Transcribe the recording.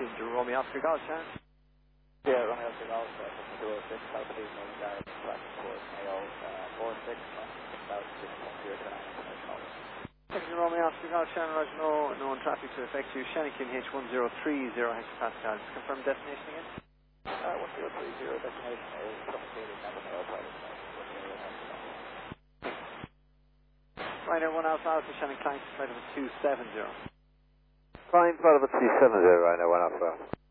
into Romeo Oscar Golf, Shannon. Yeah, Romeo Oscar Golf, 206, altitude, Northern Garage, traffic course, Mayo, 46, altitude, 1029, Taking Romeo Oscar Golf, Shannon, Roger, no known traffic to affect you. Shannon QNH 1030 hectopascal. Just confirm destination again. 1030, destination is Complicated, Never Mayo, private flight. Ryanair 1 Alpha Alpha, Shannon Klein, flight number 270. Fine, flight number 270, Ryanair 1 Alpha.